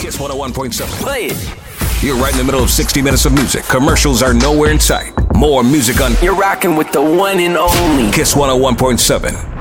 Kiss 101.7. Play it. You're right in the middle of 60 minutes of music. Commercials are nowhere in sight. More music on. You're rocking with the one and only Kiss 101.7.